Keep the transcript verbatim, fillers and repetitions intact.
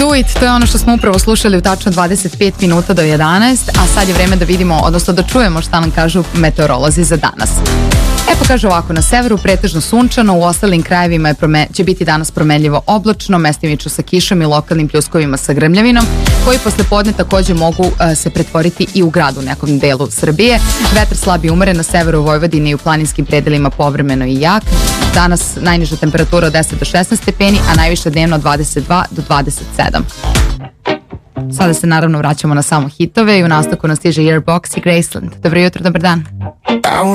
Do it, to je ono što smo upravo slušali u tačno dvadeset pet minuta do jedanaest, a sad je vreme da vidimo, odnosno da čujemo šta nam kažu meteorolozi za danas. E pa kaže ovako, na severu pretežno sunčano, u ostalim krajevima je prome, će biti danas promenljivo oblačno, mestimično sa kišom i lokalnim pljuskovima sa grmljavinom, koji posle podne takođe mogu uh, se pretvoriti i u gradu u nekom delu Srbije. Vetar slab i umeren na severu Vojvodine i u planinskim predelima povremeno i jak. Danas najniža temperatura od deset do šesnaest stepeni, a najviše dnevno od dvadeset dva do dvadeset sedam. Sada se naravno vraćamo na samo hitove i u nastavku nas stiže Yearbox i Graceland. Dobro jutro, dobar dan.